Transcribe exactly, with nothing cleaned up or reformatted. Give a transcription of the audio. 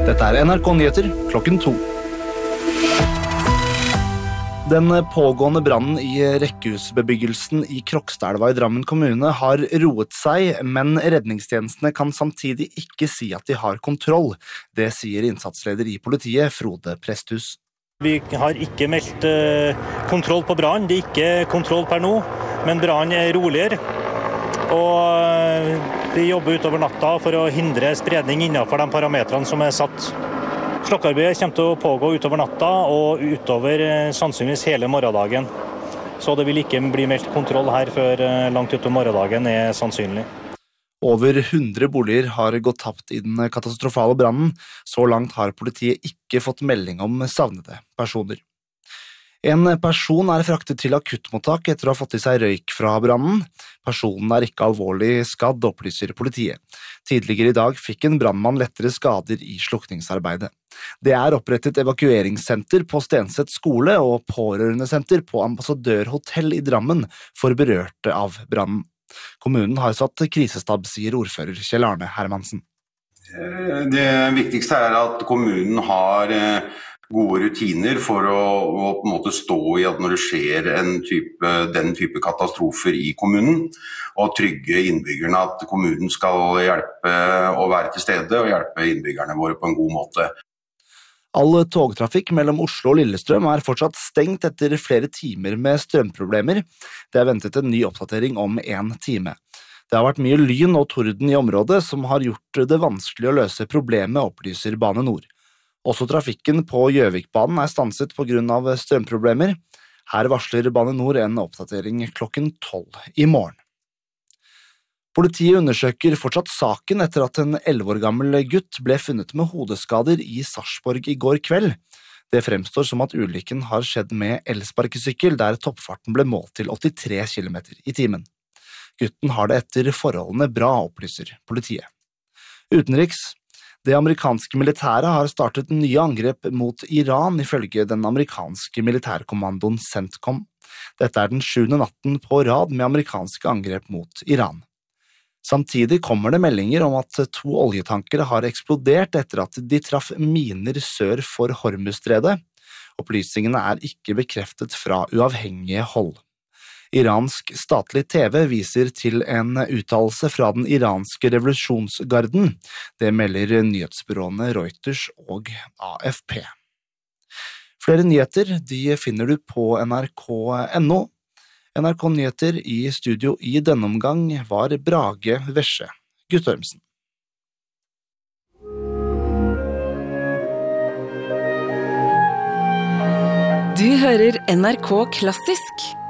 Dette er N R K Nyheter klokken to. Den pågående brannen i rekkehusbebyggelsen i Krokstadelva i Drammen kommune har roet seg, men redningstjenestene kan samtidig ikke si at de har kontroll. Det sier innsatsleder i politiet, Frode Presthus. Vi har ikke meldt uh, kontroll på brann. Det er ikke kontroll per nå, men brannen er roligere. Og uh, vi jobber utover natta for å hindre spredning innenfor de parametrene som er satt. Slokkearbeidet kommer til å pågå utover natta og utover uh, sannsynligvis hele morgendagen. Så det vil ikke bli meldt kontroll her før uh, langt utover morgendagen er sannsynlig. Over hundre boliger har gått tapt i den katastrofale brannen. Så langt har politiet ikke fått melding om savnede personer. En person er fraktet til akuttmottak etter å ha fått i seg røyk fra brannen. Personen er ikke alvorlig skadd, opplyser politiet. Tidligere i dag fikk en brannmann lettere skader i slukningsarbeidet. Det er opprettet evakueringssenter på Stenset skole og pårørendesenter på Ambassadørhotell i Drammen for berørte av brannen. Kommunen har satt krisestab, sier ordfører Kjell Arne Hermansen. Det viktigste er at kommunen har gode rutiner for å, å på en måte stå i at når det skjer en type, den type katastrofer i kommunen, og trygge innbyggerne at kommunen skal hjelpe å være til stede og hjelpe innbyggerne våre på en god måte. All togtrafikk mellom Oslo og Lillestrøm er fortsatt stengt etter flere timer med strømproblemer. Det er ventet en ny oppdatering om en time. Det har vært mye lyn og torden i området som har gjort det vanskelig å løse problemet, opplyser Bane Nor. Også trafikken på Gjøvikbanen er stanset på grunn av strømproblemer. Her varsler Bane Nor en oppdatering klokken tolv i morgen. Politiet undersøker fortsatt saken etter at en elleve år gammel gutt ble funnet med hodeskader i Sarpsborg i går kveld. Det fremstår som at ulykken har skjedd med elsparkesykkel, der toppfarten ble målt til åttitre kilometer i timen. Gutten har det etter forholdene bra, opplyser politiet. Utenriks. Det amerikanske militæret har startet nye angrep mot Iran, ifølge den amerikanske militærkommandoen CENTCOM. Dette er den sjuende natten på rad med amerikanske angrep mot Iran. Samtidig kommer det meldinger om at to oljetankere har eksplodert etter at de traff miner sør for Hormuzstredet. Opplysningene er ikke bekreftet fra uavhengige hold. Iransk statlig T V viser til en uttalelse fra den iranske revolusjonsgarden. Det melder nyhetsbyråene Reuters og A F P. Flere nyheter de finner du på N R K punktum N O. N R K Nyheter i studio i denne omgang var Brage Vesje Guttormsen. Du hører N R K Klassisk.